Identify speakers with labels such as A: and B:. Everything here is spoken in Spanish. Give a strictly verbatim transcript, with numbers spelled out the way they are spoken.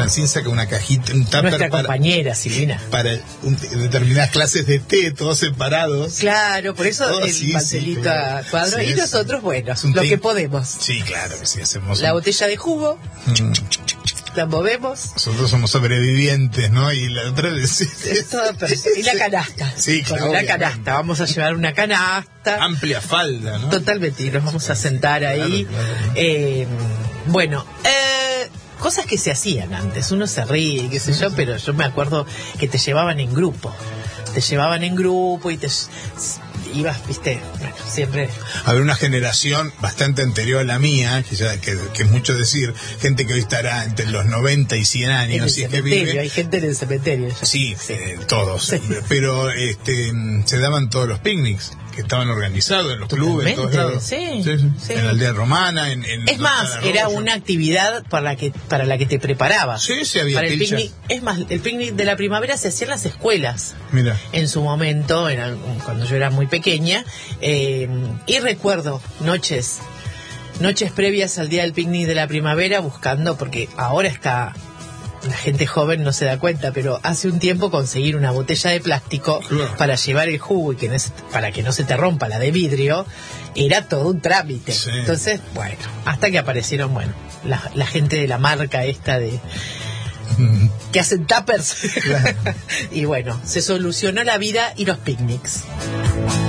A: Francine saca una cajita, un tupper
B: Nuestra
A: para,
B: compañera, Silvina.
A: para un, determinadas clases de té, todos separados.
B: Claro, por eso
A: Oh,
B: el
A: sí,
B: pastelito
A: sí,
B: a cuadro.
A: sí,
B: y
A: es-
B: nosotros, bueno,
A: es un
B: lo
A: té-
B: que podemos.
A: Sí, claro que sí, hacemos
B: La
A: un-
B: botella de jugo,
A: Mm.
B: la movemos.
A: Nosotros somos sobrevivientes, ¿no? Y la otra vez...
B: Es todo perfecto. Y la canasta.
A: Sí,
B: Con
A: claro,
B: la
A: obviamente.
B: canasta. Vamos a llevar una canasta.
A: Amplia falda, ¿no?
B: Totalmente. Y nos vamos a sentar ahí.
A: Claro, claro.
B: Eh, bueno, eh, cosas que se hacían antes. Uno se ríe, qué sé yo, pero yo me acuerdo que te llevaban en grupo. Te llevaban en grupo y te ibas, viste, bueno, siempre.
A: Haber una generación bastante anterior a la mía, que, ya, que, que es mucho decir, gente que hoy estará entre los noventa y cien
B: En el
A: años, si es que
B: cementerio,
A: vive.
B: hay gente en el cementerio. ya.
A: Sí,
B: Sí.
A: eh, todos.
B: Sí.
A: Pero este, se daban todos los picnics que estaban organizados en los clubes, en todos lados.
B: Totalmente, sí,
A: Sí, sí.
B: sí.
A: En la aldea romana, en, en
B: Es más,
A: Cada
B: era
A: Arroyo.
B: una actividad para la que para la que te preparabas.
A: Sí, sí, había
B: para el
A: pilchas.
B: picnic. Es más, el picnic de la primavera se hacía en las escuelas.
A: Mira.
B: En su momento, era, cuando yo era muy pequeña, eh, y recuerdo noches, noches previas al día del picnic de la primavera buscando, porque ahora está, la gente joven no se da cuenta, pero hace un tiempo conseguir una botella de plástico
A: Claro.
B: para llevar el jugo y que no se- para que no se te rompa la de vidrio, era todo un trámite.
A: Sí.
B: Entonces, bueno, hasta que aparecieron, bueno, la, la gente de la marca esta de que hacen tuppers.
A: Claro.
B: Y bueno, se solucionó la vida y los picnics.